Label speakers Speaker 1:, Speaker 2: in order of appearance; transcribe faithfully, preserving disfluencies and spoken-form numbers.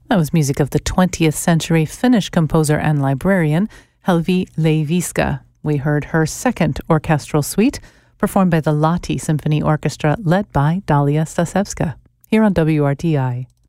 Speaker 1: That was music of the twentieth century Finnish composer and librarian Helvi Leiviska. We heard her second orchestral suite, performed by the Lahti Symphony Orchestra, led by Dalia Stasevska, here on W R T I.